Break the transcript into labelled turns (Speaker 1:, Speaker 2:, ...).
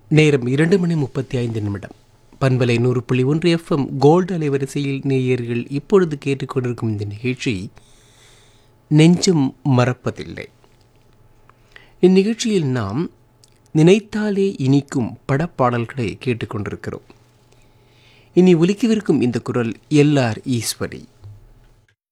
Speaker 1: நேரம் 2:35 பண்பலை 100.1 FM gold அலைவரிசையில் நேயர்கள் இப்பொழுது கேட்டுக்கொண்டிருக்கும் இந்த நிகழ்ச்சி நெஞ்சம் மறப்பதில்லை. இந்நிகழ்ச்சியில் நாம் நினைத்தாலே இனிக்கும் படப்பாடல்களை கேட்டுக்கொண்டிருக்கிறோம். இனி ஒலிக்கவிருக்கும் இந்த குரல் எல்ஆர் ஈஸ்வரி.